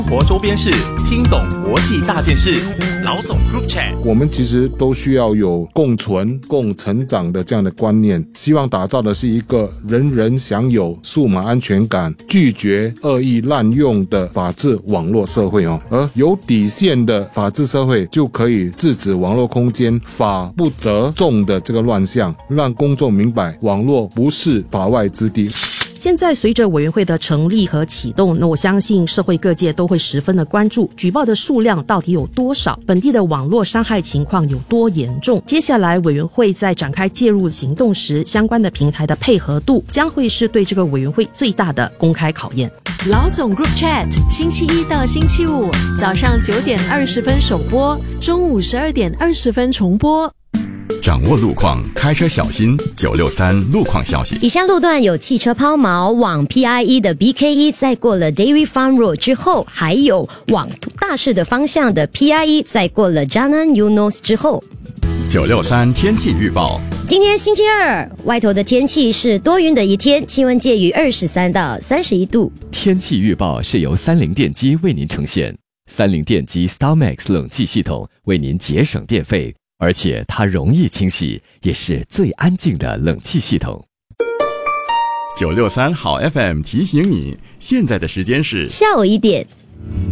活周边事，听懂国际大件事。老总 Group Chat， 我们其实都需要有共存、共成长的这样的观念，希望打造的是一个人人享有数码安全感、拒绝恶意滥用的法治网络社会而有底线的法治社会就可以制止网络空间法不责众的这个乱象，让公众明白网络不是法外之地。 现在随着委员会的成立和启动，那我相信社会各界都会十分的关注举报的数量到底有多少，本地的网络伤害情况有多严重。接下来委员会在展开介入行动时，相关的平台的配合度将会是对这个委员会最大的公开考验。 老总 Group Chat， 星期一到星期五早上9点20分首播，中午12点20分重播。 掌握路况，开车小心。963路况消息： 以下路段有汽车抛锚，往 PIE 的 BK1 在过了 Dairy Farm Road 之后，还有往大市的方向的 PIE 在过了 Jalan Eunos 之后。 963天气预报： 今天星期二，外头的天气是多云的一天，气温介于23到31度。 天气预报是由三菱电机为您呈现，三菱电机 StarMax 冷气系统为您节省电费，而且它容易清洗，也是最安静的冷气系统。 963好 FM 提醒你，现在的时间是下午1点。